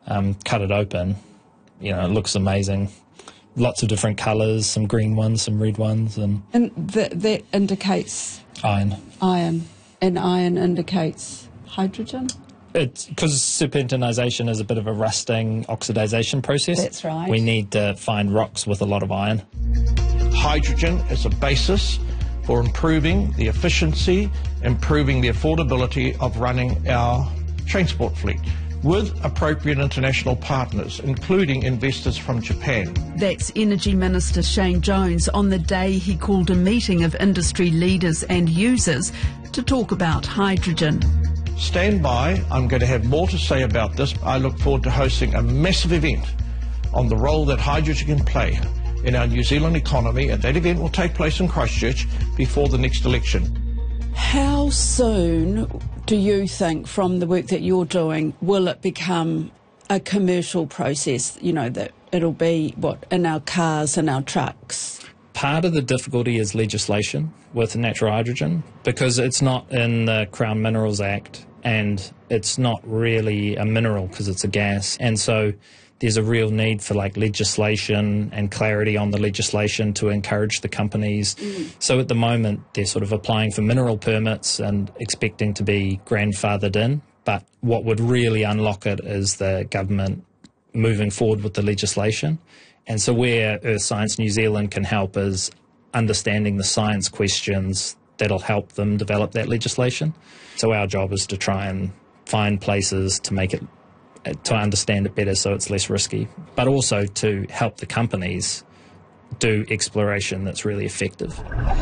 cut it open, it looks amazing. Lots of different colours, some green ones, some red ones. And that indicates? Iron. Iron. And iron indicates hydrogen? It's because serpentinization is a bit of a rusting oxidization process. That's right. We need to find rocks with a lot of iron. Hydrogen is a basis for improving the efficiency, improving the affordability of running our transport fleet with appropriate international partners, including investors from Japan. That's Energy Minister Shane Jones on the day he called a meeting of industry leaders and users to talk about hydrogen. Stand by, I'm going to have more to say about this. I look forward to hosting a massive event on the role that hydrogen can play in our New Zealand economy, and that event will take place in Christchurch before the next election. How soon do you think, from the work that you're doing, will it become a commercial process, that it'll be, in our cars and our trucks? Part of the difficulty is legislation with natural hydrogen, because it's not in the Crown Minerals Act, and it's not really a mineral because it's a gas. And so there's a real need for legislation and clarity on the legislation to encourage the companies. So at the moment, they're sort of applying for mineral permits and expecting to be grandfathered in. But what would really unlock it is the government moving forward with the legislation. And so where Earth Science New Zealand can help is understanding the science questions that'll help them develop that legislation. So our job is to try and find places to make it, to understand it better so it's less risky, but also to help the companies do exploration that's really effective.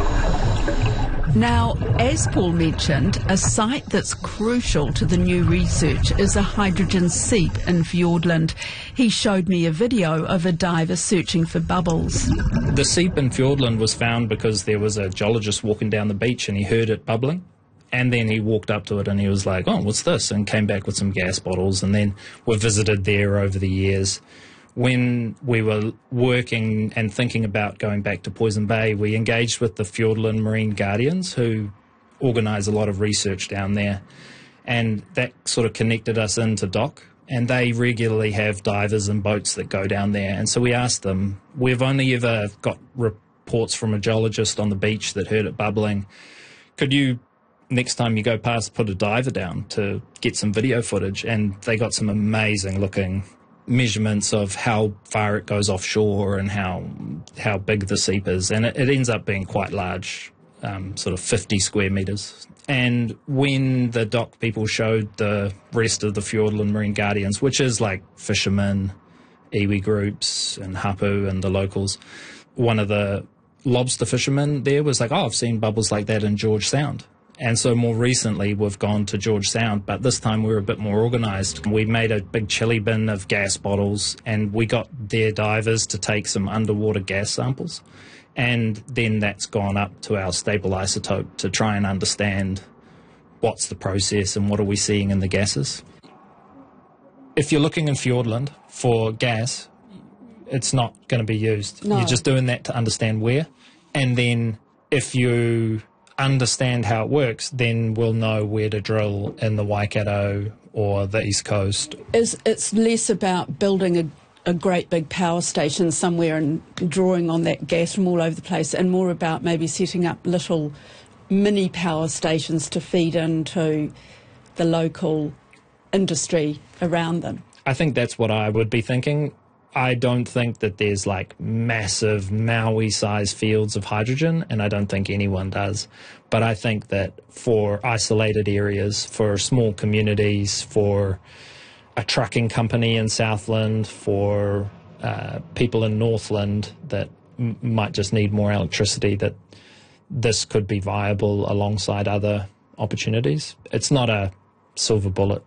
Now, as Paul mentioned, a site that's crucial to the new research is a hydrogen seep in Fiordland. He showed me a video of a diver searching for bubbles. The seep in Fiordland was found because there was a geologist walking down the beach and he heard it bubbling. And then he walked up to it and he was like, oh, what's this? And came back with some gas bottles, and then we visited there over the years. When we were working and thinking about going back to Poison Bay, we engaged with the Fiordland Marine Guardians, who organise a lot of research down there. And that sort of connected us into DOC. And they regularly have divers and boats that go down there. And so we asked them, we've only ever got reports from a geologist on the beach that heard it bubbling. Could you, next time you go past, put a diver down to get some video footage? And they got some amazing looking measurements of how far it goes offshore and how big the seep is. And it ends up being quite large, sort of 50 square metres. And when the DOC people showed the rest of the Fiordland Marine Guardians, which is like fishermen, iwi groups and hapu and the locals, one of the lobster fishermen there was like, oh, I've seen bubbles like that in George Sound. And so more recently we've gone to George Sound, but this time we were a bit more organised. We made a big chili bin of gas bottles and we got their divers to take some underwater gas samples. And then that's gone up to our stable isotope to try and understand what's the process and what are we seeing in the gases. If you're looking in Fiordland for gas, it's not going to be used. No. You're just doing that to understand where. And then if you understand how it works, then we'll know where to drill in the Waikato or the East Coast. It's less about building a great big power station somewhere and drawing on that gas from all over the place, and more about maybe setting up little mini power stations to feed into the local industry around them. I think that's what I would be thinking. I don't think that there's like massive Maui-sized fields of hydrogen, and I don't think anyone does. But I think that for isolated areas, for small communities, for a trucking company in Southland, for people in Northland that might just need more electricity, that this could be viable alongside other opportunities. It's not a silver bullet.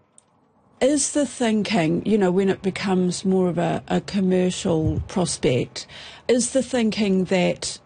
Is the thinking, when it becomes more of a commercial prospect, is the thinking that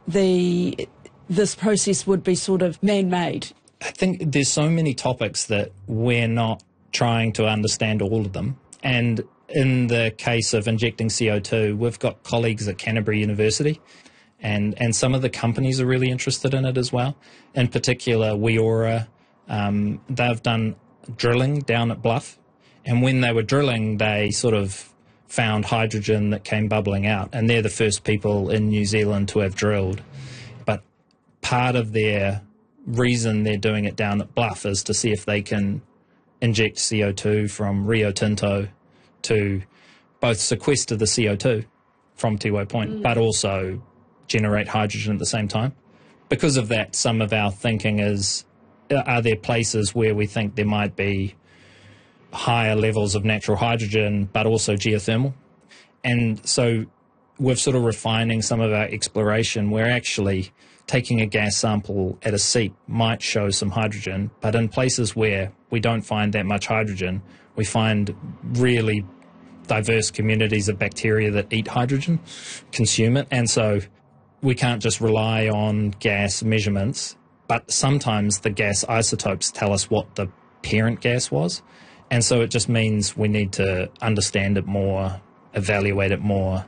this process would be sort of man-made? I think there's so many topics that we're not trying to understand all of them. And in the case of injecting CO2, we've got colleagues at Canterbury University, and some of the companies are really interested in it as well. In particular, Weora, they've done drilling down at Bluff, And when they were drilling, they sort of found hydrogen that came bubbling out. And they're the first people in New Zealand to have drilled. But part of their reason they're doing it down at Bluff is to see if they can inject CO2 from Rio Tinto to both sequester the CO2 from Tiwai Point, but also generate hydrogen at the same time. Because of that, some of our thinking is, are there places where we think there might be higher levels of natural hydrogen, but also geothermal? And so we're sort of refining some of our exploration. We're actually taking a gas sample at a seep might show some hydrogen, but in places where we don't find that much hydrogen, we find really diverse communities of bacteria that eat hydrogen, consume it. And so we can't just rely on gas measurements, but sometimes the gas isotopes tell us what the parent gas was. And so it just means we need to understand it more, evaluate it more,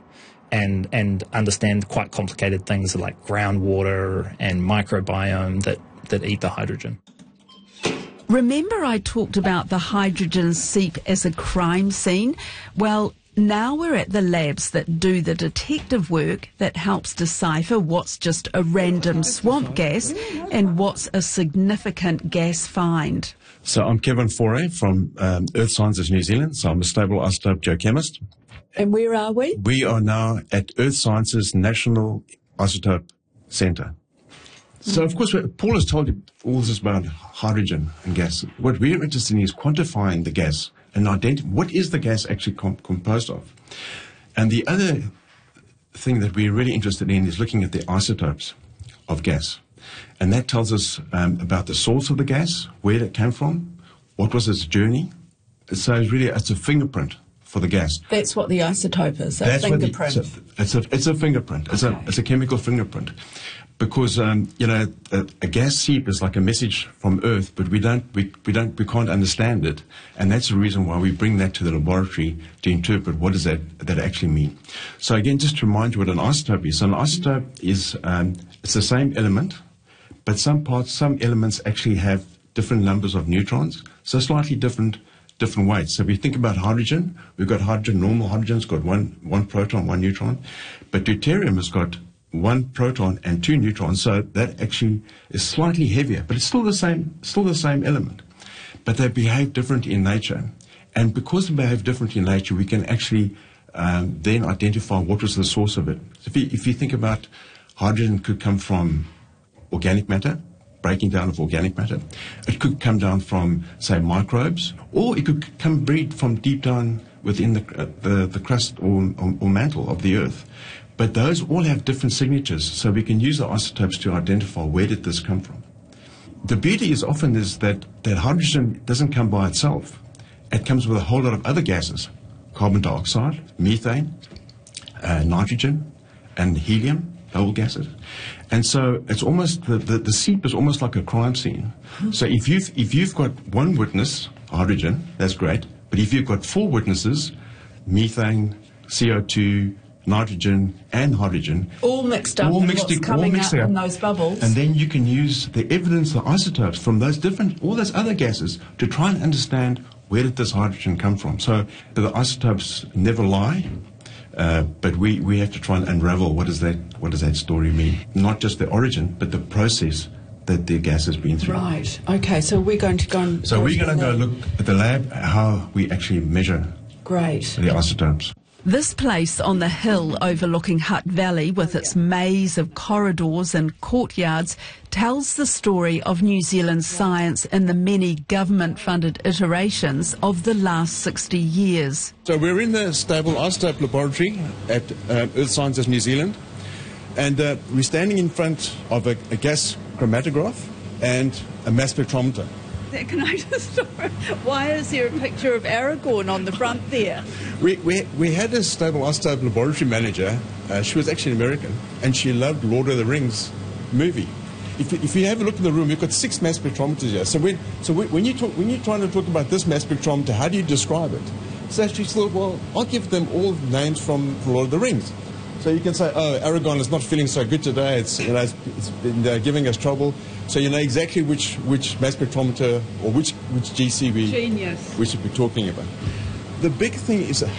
and understand quite complicated things like groundwater and microbiome that eat the hydrogen. Remember I talked about the hydrogen seep as a crime scene? Well, now we're at the labs that do the detective work that helps decipher what's just a random swamp gas and what's a significant gas find. So I'm Kevin Foray from Earth Sciences New Zealand. So I'm a stable isotope geochemist. And where are we? We are now at Earth Sciences National Isotope Centre. So, of course, Paul has told you all this about hydrogen and gas. What we're interested in is quantifying the gas and identifying what is the gas actually composed of. And the other thing that we're really interested in is looking at the isotopes of gas. And that tells us about the source of the gas, where it came from, what was its journey. So it's a fingerprint for the gas. That's what the isotope is, a fingerprint. It's a fingerprint. It's a chemical fingerprint. Because a gas seep is like a message from Earth, but we can't understand it, and that's the reason why we bring that to the laboratory to interpret what does that actually mean. So again, just to remind you what an isotope is. So an isotope is it's the same element, but some elements actually have different numbers of neutrons, so slightly different weights. So if we think about hydrogen, we've got hydrogen. Normal hydrogen's got one proton, one neutron, but deuterium has got one proton and two neutrons, so that actually is slightly heavier, but it's still the same element. But they behave different in nature, and because they behave different in nature, we can actually then identify what was the source of it. So if you think about hydrogen, could come from organic matter, breaking down of organic matter. It could come down from, say, microbes, or it could breed from deep down within the crust or mantle of the Earth. But those all have different signatures, so we can use the isotopes to identify where did this come from. The beauty is often is that hydrogen doesn't come by itself. It comes with a whole lot of other gases, carbon dioxide, methane, nitrogen, and helium, noble gases. And so it's almost, the seep is almost like a crime scene. So if you've got one witness, hydrogen, that's great. But if you've got four witnesses, methane, CO2, nitrogen and hydrogen, all mixed up, what's coming out in those bubbles, and then you can use the evidence, the isotopes from all those other gases to try and understand where did this hydrogen come from. So the isotopes never lie, but we have to try and unravel what does that story mean, not just the origin but the process that the gas has been through. Right. Okay. So we're going to go. We're going to go look at the lab how we actually measure. Great. The isotopes. This place on the hill overlooking Hutt Valley with its maze of corridors and courtyards tells the story of New Zealand science in the many government-funded iterations of the last 60 years. So we're in the Stable Isotope Laboratory at Earth Sciences New Zealand, and we're standing in front of a gas chromatograph and a mass spectrometer. Can I just stop? Why is there a picture of Aragorn on the front there? We had a Stable Isotope Laboratory manager. She was actually American, and she loved Lord of the Rings movie. If you have a look in the room, we've got 6 mass spectrometers here. So when you're trying to talk about this mass spectrometer, how do you describe it? So she thought, well, I'll give them all names from Lord of the Rings. So you can say, oh, Aragon is not feeling so good today. It's been giving us trouble. So you know exactly which mass spectrometer or which GC we should be talking about. The big thing is